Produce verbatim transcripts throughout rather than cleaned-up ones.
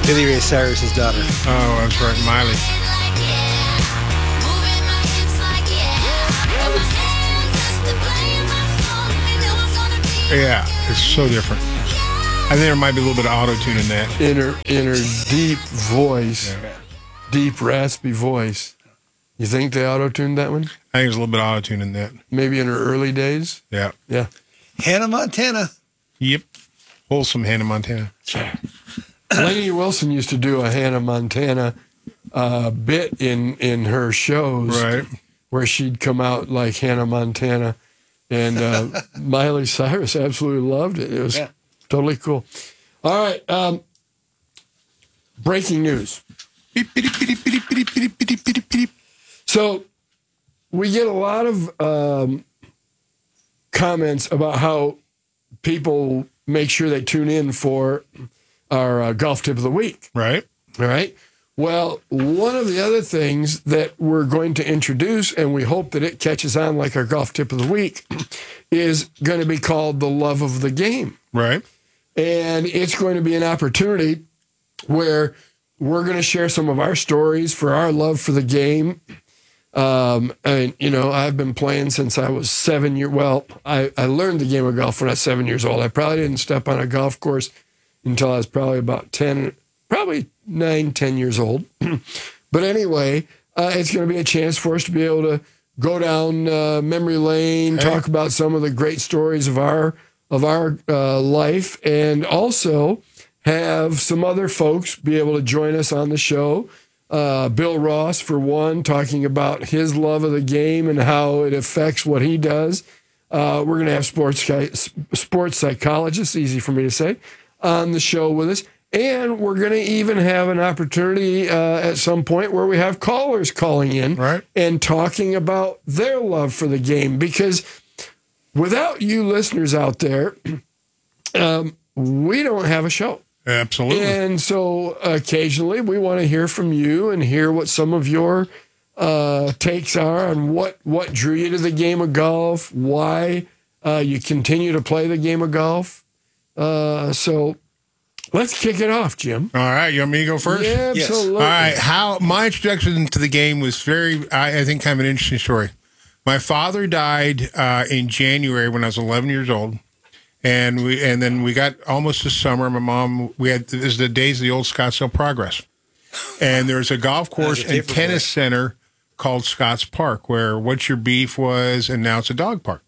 Billy Ray Cyrus's daughter. Oh, that's right, Miley. Yeah, it's so different. I think there might be a little bit of auto-tune in that. In her, in her deep voice, Yeah. deep, raspy voice. You think they auto-tuned that one? I think there's a little bit of auto-tune in that. Maybe in her early days? Yeah. Yeah. Hannah Montana. Yep. Wholesome Hannah Montana. Lainey Wilson used to do a Hannah Montana uh, bit in, in her shows. Right. Where she'd come out like Hannah Montana. And uh, Miley Cyrus absolutely loved it. It was Yeah. totally cool. All right. Um, breaking news. Beep, beep, beep, beep, beep, beep, beep, beep, beep. So we get a lot of um, comments about how people make sure they tune in for our uh, golf tip of the week. Right. All right. Well, one of the other things that we're going to introduce, and we hope that it catches on like our golf tip of the week, is going to be called the love of the game. Right. And it's going to be an opportunity where we're going to share some of our stories for our love for the game. Um, and, you know, I've been playing since I was seven years. Well, I, I learned the game of golf when I was seven years old. I probably didn't step on a golf course until I was probably about ten, probably nine, ten years old. But anyway, uh, it's going to be a chance for us to be able to go down uh, memory lane, Hey. talk about some of the great stories of our of our uh, life, and also have some other folks be able to join us on the show. Uh, Bill Ross, for one, talking about his love of the game and how it affects what he does. Uh, we're going to have sports sports psychologists, easy for me to say, on the show with us. And we're going to even have an opportunity uh, at some point where we have callers calling in Right. and talking about their love for the game. Because without you listeners out there, um, we don't have a show. Absolutely. And so occasionally we want to hear from you and hear what some of your uh, takes are on what, what drew you to the game of golf, why uh, you continue to play the game of golf. Uh, so let's kick it off, Jim. All right. You want me to go first? Yeah, Yes. absolutely. All right. How my introduction to the game was very, I, I think, kind of an interesting story. My father died uh, in January when I was eleven years old, and we and then we got almost the summer. My mom, we had this is the days of the old Scottsdale Progress, and there was a golf course That was a and tape tennis center called Scotts Park, where What's Your Beef was, and now it's a dog park.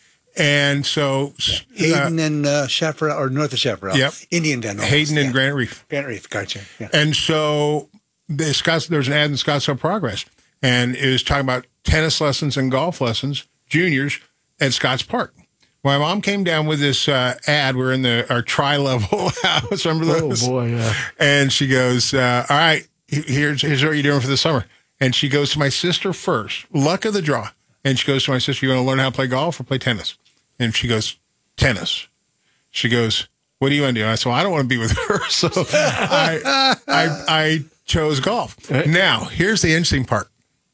And so uh, Hayden and uh, Chaparral, or north of Chaparral. Yep. Indian Den. almost, Hayden and yeah. Granite Reef. Granite Reef, gotcha. Yeah. And so the Scots, there was an ad in Scottsdale Progress, and it was talking about tennis lessons and golf lessons, juniors, at Scotts Park. My mom came down with this uh, ad. We're in the our tri-level house. Remember Oh, those? boy, yeah. And she goes, uh, all right, here's, here's what you're doing for the summer. And she goes to my sister first, luck of the draw. And she goes to my sister, you want to learn how to play golf or play tennis? And she goes, tennis. She goes, what do you want to do? And I said, well, I don't want to be with her. So I, I, I chose golf. Now, here's the interesting part.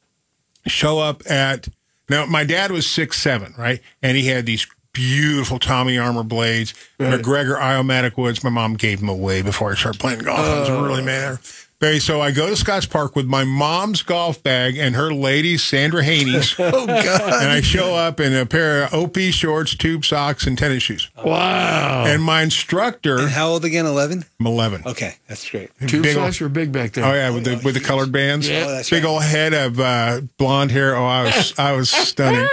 Show up at, now my dad was six seven, right? And he had these beautiful Tommy Armour blades, Right. McGregor Iomatic Woods. My mom gave them away before I started playing golf. I was really mad. Barry, so I go to Scotts Park with my mom's golf bag and her lady, Sandra Haney's. Oh, God. And I show up in a pair of O P shorts, tube socks, and tennis shoes. Wow. And my instructor, And how old again? eleven? I'm eleven. Okay, that's great. Two big size were big back then. Oh yeah, with the with the colored bands. Yeah. Oh, that's Big right. old head of uh, blonde hair. Oh, I was I was stunning.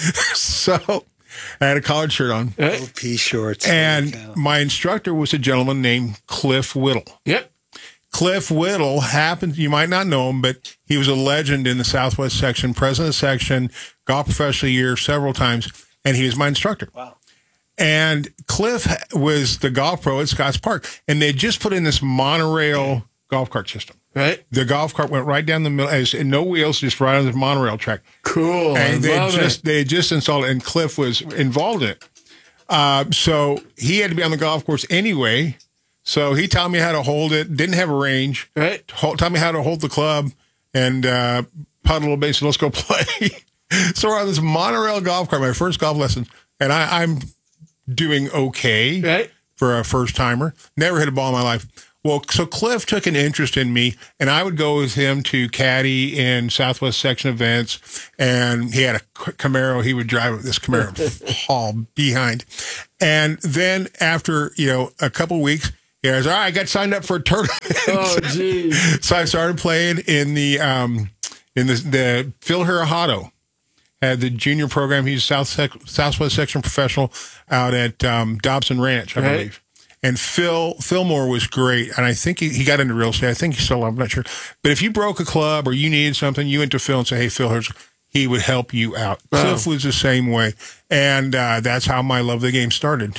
So I had a collared shirt on, Eh? O P shorts. and Holy cow. my instructor was a gentleman named Cliff Whittle. Yep. Cliff Whittle happened, you might not know him, but he was a legend in the Southwest section, president of the section, golf professional of the year several times, and he was my instructor. Wow. And Cliff was the golf pro at Scotts Park, and they just put in this monorail golf cart system. Right. The golf cart went right down the middle, as and no wheels, just right on the monorail track. Cool. I And they love just it. they just installed it, and Cliff was involved in it. Uh, so he had to be on the golf course anyway. So he taught me how to hold it. Didn't have a range. Right. Hold, taught me how to hold the club and uh, putt a little bit. So let's go play. So we're on this monorail golf cart, my first golf lesson, and I, I'm doing okay. Right. for a first timer. Never hit a ball in my life. Well, so Cliff took an interest in me, and I would go with him to caddy in Southwest Section events, and he had a Camaro. He would drive this Camaro haul behind. And then after, you know, a couple weeks, he was, all right, I got signed up for a tournament. Oh, geez. So I started playing in the um, in the, the Phil Hirahato had the junior program. He's a South Sec- Southwest Section professional out at um, Dobson Ranch, I Right. believe. And Phil Fillmore was great, and I think he, he got into real estate. I think he's still, I'm not sure. But if you broke a club or you needed something, you went to Phil and said, hey, Phil, here's, he would help you out. Wow. Cliff was the same way, and uh, that's how my love of the game started.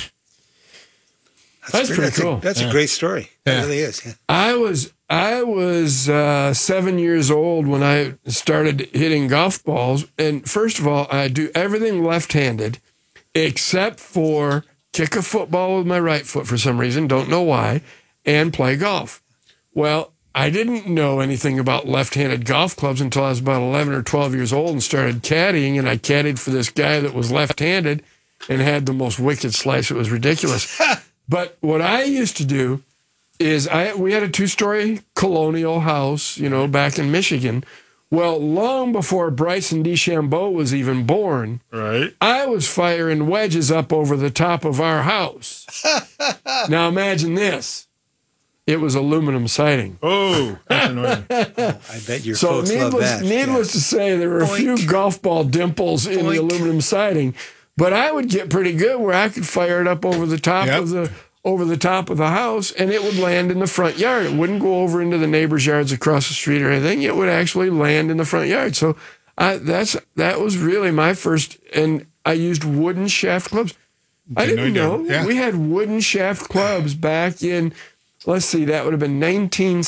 That's great. pretty that's cool. A, that's Yeah. a great story. Yeah. It really is. Yeah. I was I was uh, seven years old when I started hitting golf balls, and first of all, I do everything left-handed, except for kick a football with my right foot for some reason, don't know why, and play golf. Well, I didn't know anything about left-handed golf clubs until I was about eleven or twelve years old and started caddying, and I caddied for this guy that was left-handed and had the most wicked slice. It was ridiculous. But what I used to do is I we had a two-story colonial house, you know, back in Michigan. Well, long before Bryson DeChambeau was even born, Right. I was firing wedges up over the top of our house. Now imagine this. It was aluminum siding. Oh, that's annoying. I bet your So folks love needless, that. needless to say, there were a few Boink. golf ball dimples in the Boink. aluminum siding, but I would get pretty good where I could fire it up over the top Yep. of the over the top of the house, and it would land in the front yard. It wouldn't go over into the neighbors' yards across the street or anything. It would actually land in the front yard. So I, that's that was really my first, and I used wooden shaft clubs. I Didn't know didn't you know did. Yeah. we had wooden shaft clubs back in. Let's see, that would have been nineteen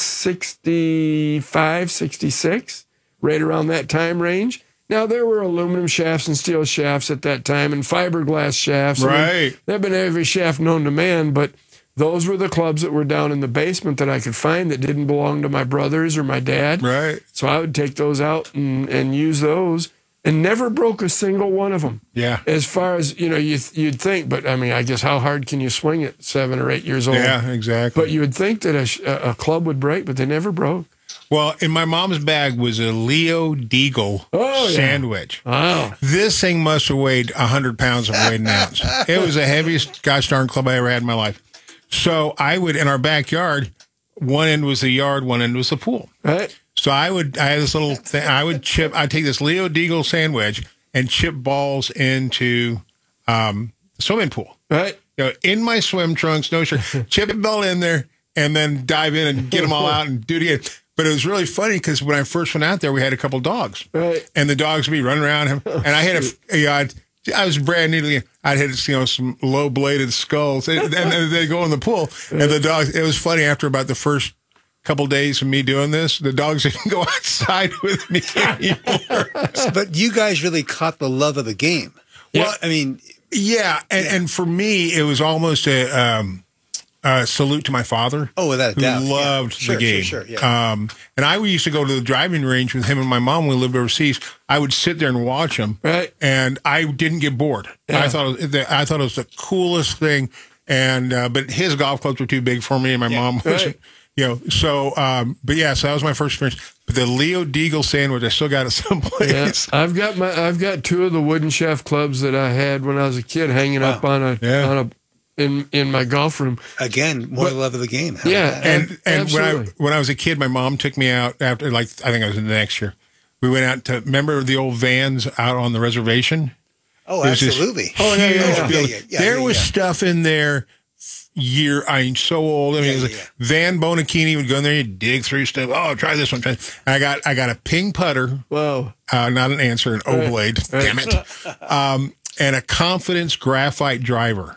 sixty-five, sixty-six, right around that time range. Now, there were aluminum shafts and steel shafts at that time and fiberglass shafts. I mean, Right. there have been every shaft known to man, but those were the clubs that were down in the basement that I could find that didn't belong to my brothers or my dad. Right. So I would take those out and, and use those and never broke a single one of them. Yeah. As far as, you know, you, you'd think, but I mean, I guess how hard can you swing at seven or eight years old? Yeah, exactly. But you would think that a, sh- a a club would break, but they never broke. Well, in my mom's bag was a Leo Deagle Oh, yeah. sandwich. Wow. This thing must have weighed one hundred pounds of weighed an ounce. It was the heaviest gosh darn club I ever had in my life. So I would, in our backyard, one end was the yard, one end was the pool. Right? So I would, I had this little thing, I would chip, I'd take this Leo Deagle sandwich and chip balls into um, the swimming pool. Right? You know, in my swim trunks, no shirt, chip a ball in there, and then dive in and get them all out and do it again. But it was really funny because when I first went out there, we had a couple dogs, Right. and the dogs would be running around him, and I had a, you know, I'd, I was brand new. I'd hit, you know, some low bladed skulls, and, and they go in the pool, and the dogs. It was funny after about the first couple days of me doing this, the dogs didn't go outside with me anymore. But you guys really caught the love of the game. Well, I mean, Yeah, and, and for me, it was almost a, um, a salute to my father. Oh, without a who doubt. Yeah. loved Sure, the game. sure, sure, yeah. Um, and I used to go to the driving range with him and my mom when we lived overseas. I would sit there and watch him, Right. and I didn't get bored. Yeah. I thought it was, I thought it was the coolest thing. And uh, but his golf clubs were too big for me, and my mom was, Right. you know. So, um, but yeah, so that was my first experience. But the Leo Deagle sandwich, I still got it someplace. Yeah, I've got my I've got two of the wooden shaft clubs that I had when I was a kid hanging up on a Yeah. on a in in my golf room. again, more But- the love of the game. How Yeah, about that? And and when I Absolutely. when I was a kid, my mom took me out after, like, I think I was in the next year. We went out to, remember the old vans out on the reservation? oh, There's this absolutely. Oh, yeah, yeah, huge yeah. building. Yeah, yeah, yeah, there yeah, was yeah. stuff in there. Year, I mean, so old. I mean, Yeah, it was yeah, like Van Bonachini would go in there, you'd dig through stuff. Oh, try this one. Try. I got, I got a ping putter, Whoa. uh, not an answer, an O blade. Damn it. Um, and a Confidence graphite driver.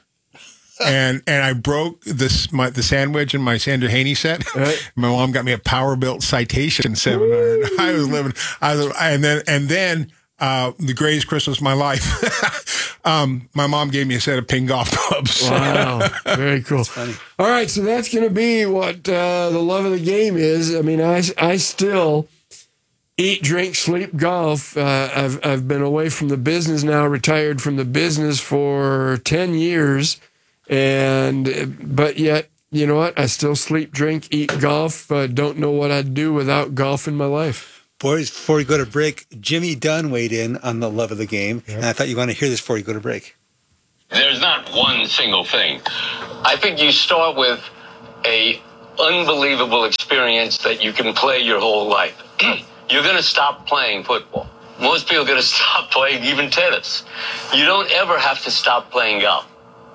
And and I broke this my the sandwich in my Sandra Haney set. Right. My mom got me a Powerbuilt Citation seven iron. I was living. I was, and then and then uh, the greatest Christmas of my life. um, my mom gave me a set of ping golf clubs. Wow, very cool. All right, so that's going to be what uh, the love of the game is. I mean, I, I still eat, drink, sleep, golf. Uh, I've I've been away from the business now, retired from the business for ten years, And but yet, you know what? I still sleep, drink, eat, golf. Uh, don't know what I'd do without golf in my life. Boys, before we go to break, Jimmy Dunn weighed in on the love of the game, yep. and I thought you want to hear this before you go to break. There's not one single thing. I think you start with a unbelievable experience that you can play your whole life. You're going to stop playing football. Most people are going to stop playing even tennis. You don't ever have to stop playing golf.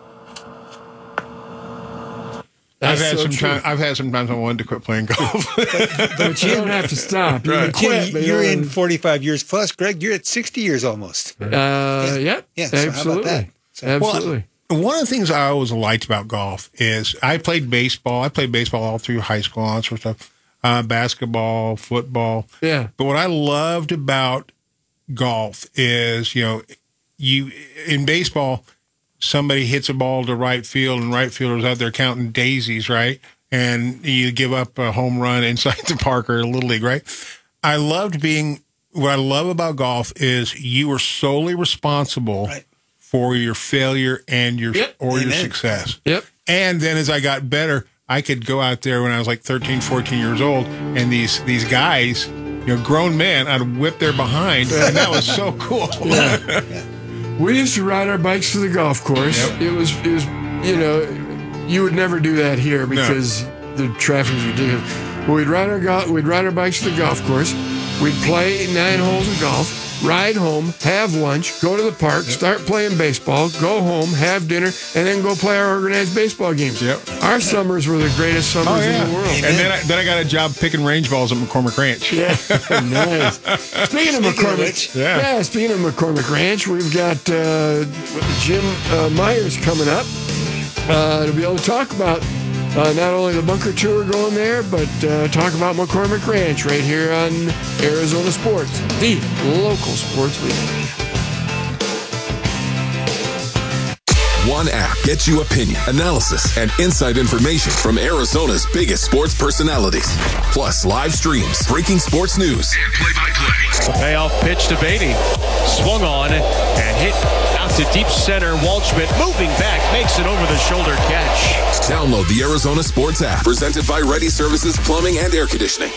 I've That's had so some true. time. I've had some times I wanted to quit playing golf. but, but you don't have to stop. You Right. can quit. Jimmy, but you you're don't- in forty-five years plus. Greg, you're at sixty years almost. Uh, yeah, Yeah, yeah, so how about absolutely, that? So- absolutely. Well, one of the things I always liked about golf is I played baseball. I played baseball all through high school, all that sort of stuff. Uh, basketball, football. Yeah. But what I loved about golf is, you know, you in baseball, somebody hits a ball to right field, and right fielders out there counting daisies, right? And you give up a home run inside the park or a little league, right? I loved being. What I love about golf is you are solely responsible Right. for your failure and your Yep. or your Amen. success. Yep. And then as I got better, I could go out there when I was like thirteen, fourteen years old, and these these guys, you know, grown men, I'd whip their behind, and that was so cool. We used to ride our bikes to the golf course. Yep. It was, it was, you know, you would never do that here because the traffic is ridiculous. But we'd ride our go- we'd ride our bikes to the golf course. We'd play nine holes of golf, ride home, have lunch, go to the park, start playing baseball, go home, have dinner, and then go play our organized baseball games. Yep. Our summers were the greatest summers Oh, yeah. in the world. And then I, then I got a job picking range balls at McCormick Ranch. Yeah, nice. Speaking of Speaking of McCormick, which, yeah. yeah. Speaking of McCormick Ranch, we've got uh, Jim uh, Myers coming up uh, to be able to talk about uh, not only the bunker tour going there, but uh, talk about McCormick Ranch right here on Arizona Sports, the local sports leader. One app gets you opinion, analysis, and inside information from Arizona's biggest sports personalities. Plus live streams, breaking sports news, and play-by-play. Payoff pitch to Beatty. Swung on and hit out to deep center. Waldschmidt moving back, makes an over-the-shoulder catch. Download the Arizona Sports app, presented by Ready Services Plumbing and Air Conditioning.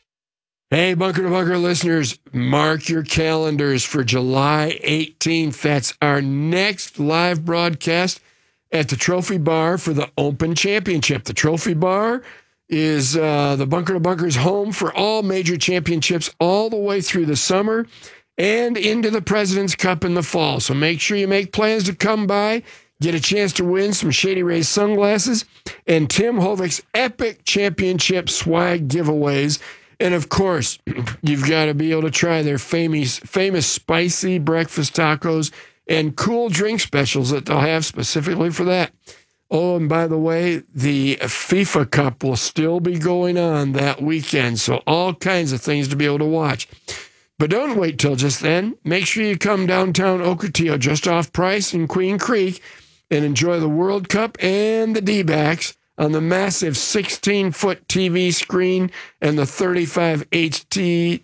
Hey, Bunker to Bunker listeners, mark your calendars for July eighteenth. That's our next live broadcast at the Trophy Bar for the Open Championship. The Trophy Bar is uh, the Bunker to Bunker's home for all major championships all the way through the summer and into the President's Cup in the fall. So make sure you make plans to come by, get a chance to win some Shady Rays sunglasses and Tim Hovick's epic championship swag giveaways. And of course, you've got to be able to try their famous, famous spicy breakfast tacos and cool drink specials that they'll have specifically for that. Oh, and by the way, the FIFA Cup will still be going on that weekend, so all kinds of things to be able to watch. But don't wait till just then. Make sure you come downtown Ocotillo, just off Price and Queen Creek, and enjoy the World Cup and the D-backs on the massive sixteen-foot T V screen and the thirty-five H D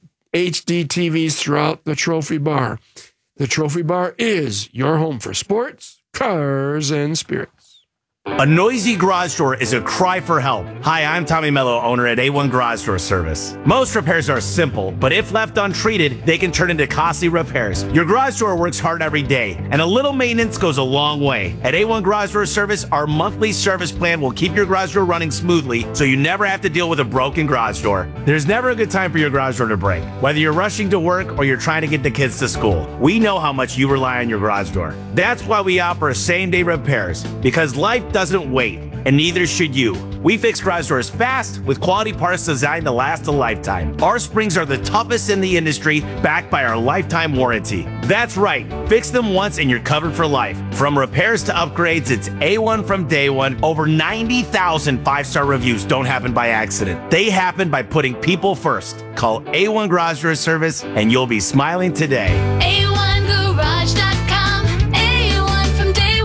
T Vs throughout the Trophy Bar. The Trophy Bar is your home for sports, cars, and spirits. A noisy garage door is a cry for help. Hi, I'm Tommy Mello, owner at A one Garage Door Service. Most repairs are simple, but if left untreated, they can turn into costly repairs. Your garage door works hard every day, and a little maintenance goes a long way. At A one Garage Door Service, our monthly service plan will keep your garage door running smoothly, so you never have to deal with a broken garage door. There's never a good time for your garage door to break. Whether you're rushing to work or you're trying to get the kids to school, we know how much you rely on your garage door. That's why we offer same-day repairs, because life doesn't wait, and neither should you. We fix garage doors fast with quality parts designed to last a lifetime. Our springs are the toughest in the industry, backed by our lifetime warranty. That's right, fix them once and you're covered for life. From repairs to upgrades, it's A one from day one. Over ninety thousand five-star reviews don't happen by accident. They happen by putting people first. Call A one Garage Door Service and you'll be smiling today. A one garage dot com, A one from day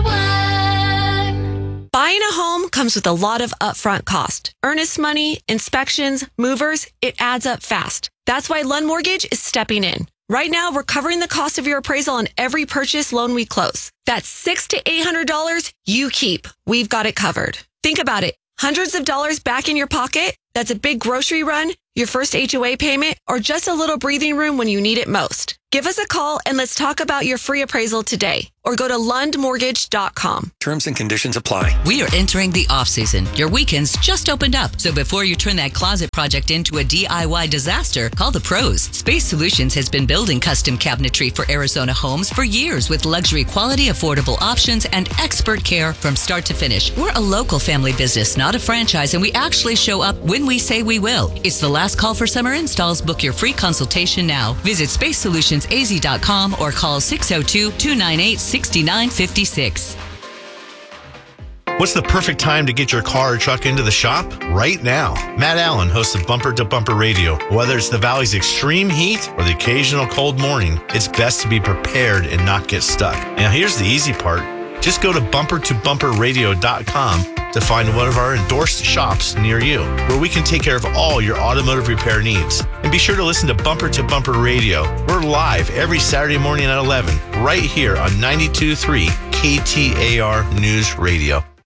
one. Buying a home comes with a lot of upfront cost. Earnest money, inspections, movers, it adds up fast. That's why Lund Mortgage is stepping in. Right now, we're covering the cost of your appraisal on every purchase loan we close. That's six to eight hundred dollars you keep. We've got it covered. Think about it. Hundreds of dollars back in your pocket. That's a big grocery run, your first H O A payment, or just a little breathing room when you need it most. Give us a call and let's talk about your free appraisal today. Or go to lund mortgage dot com. Terms and conditions apply. We are entering the off-season. Your weekends just opened up. So before you turn that closet project into a D I Y disaster, call the pros. Space Solutions has been building custom cabinetry for Arizona homes for years with luxury quality, affordable options, and expert care from start to finish. We're a local family business, not a franchise, and we actually show up when we say we will. It's the last call for summer installs. Book your free consultation now. Visit space solutions a z dot com or call six oh two, two nine eight, six nine five six. What's the perfect time to get your car or truck into the shop? Right now. Matt Allen, host of Bumper to Bumper Radio. Whether it's the Valley's extreme heat or the occasional cold morning, it's best to be prepared and not get stuck. Now here's the easy part. Just go to bumper to bumper radio dot com to find one of our endorsed shops near you, where we can take care of all your automotive repair needs. And be sure to listen to Bumper to Bumper Radio. We're live every Saturday morning at eleven, right here on ninety-two point three K T A R News Radio.